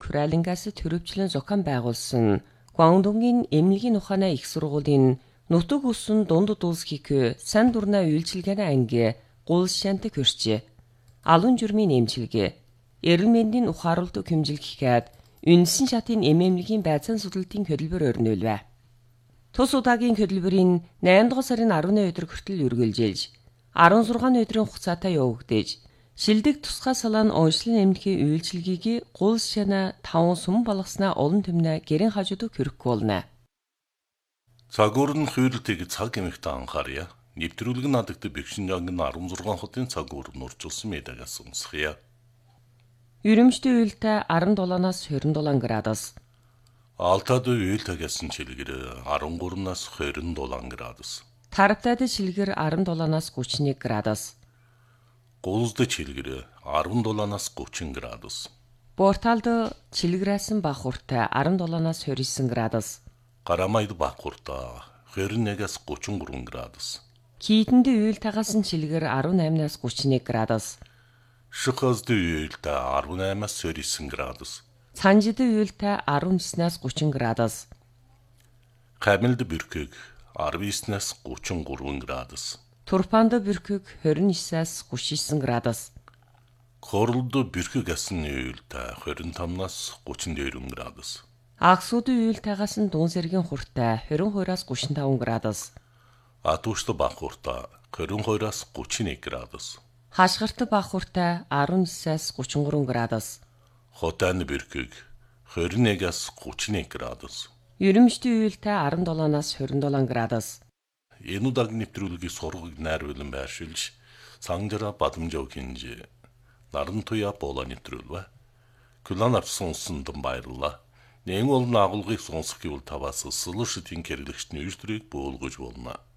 Куралингаас төрөвчлэн зохион байгуулсан Гуандунгийн эмнэлгийн ухааны их сургуулийн нутаг усан дунд дуулсхийг сан дурна үйлчилгээний анги гулшант көрч алун журмын эмчилгээ эрүүл мэндийн ухааруулт хэмжилгэхэд үндсэн шатын эмэмлэгийн байцаан судалтын хөтөлбөр өрнүүлвэ. Тус удаагийн хөтөлбөрийн 8 дугаар сарын 11 өдөр хүртэл үргэлжилж 16 өдрийн хугацаатай явагдаж шилдэг тусгай салаан онцлон эмнэлгийн үйлчилгээг гул шана 5 сүм болгосноо олон төмнө гэрэн хажууд хөрөх болно. Цагуур нь хуйлтыг цаг эмэгтэй анхаарья. Нэвтрүүлэг надагт Бэкшинжангийн 16 хотын цагуур нь урчилсан мэдаагаас сонсхийа. Ерөмжтэй уйлтай 17-наас 27 градус. Алтад уйлтагасан чилгэр 13-наас 27 градус. Тарптад шилгэр 17-наас 31 градус. Гулсд чилгэр 17-наас 30 градус. Борталд чилгэрсэн бахуртай 17-наас 29 градус. Гарамайд бахуртай 21-аас 33 градус. Кийтэнд уйлтагасан чилгэр 18-наас 31 градус. Шихазд уйлтай 18-аас 29 градус. Цанжид уйлтай 19-наас 30 градус. Хамилд бүркэг 19-наас 33 градус. Турпанд бүркэг 29-аас 39 градус. Хорлд бүркэг асан уйлтай 25-наас 32 градус. Агсууд уйлтайгаас нь дуун сэргийн хуртай 22-аас 35 градус. Атушд бахуртай 22-аас 31 градус. Хашгирт бахуртай 19-аас 33 градус. Хотан бүркэг 21-аас 31 градус. Ерөмжтэй уйлтай 17-наас 27 градус. Энэ удаагийн нэвтрүүлгийг сургыг найруулан байршуулж Сангжара Бадамжоо хинж наран туя бола нэвтрүүлвэ. Күлэн авсан сонсон баярлалаа. Нэн олон агуулгыг сонсох гэвэл таваас сэлэштийн хэрэглэгчний үйлдвэрийг бөөлгөж болно.